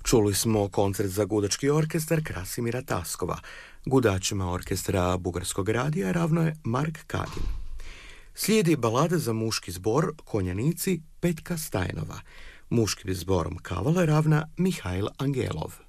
Čuli smo koncert za gudački orkestar Krasimira Taskova. Gudačima orkestra Bugarskog radija ravno je Mark Kadin. Slijedi balada za muški zbor Konjanici Petka Stajnova. Muškim zborom Kavale ravna Mihajl Angelov.